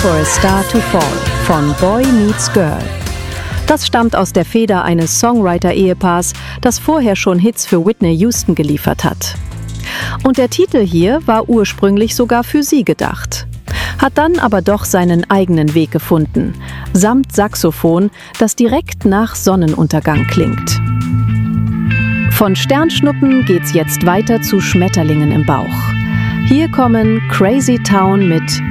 for a Star to Fall von Boy Meets Girl. Das stammt aus der Feder eines Songwriter-Ehepaars, das vorher schon Hits für Whitney Houston geliefert hat. Und der Titel hier war ursprünglich sogar für sie gedacht. Hat dann aber doch seinen eigenen Weg gefunden, samt Saxophon, das direkt nach Sonnenuntergang klingt. Von Sternschnuppen geht's jetzt weiter zu Schmetterlingen im Bauch. Hier kommen Crazy Town mit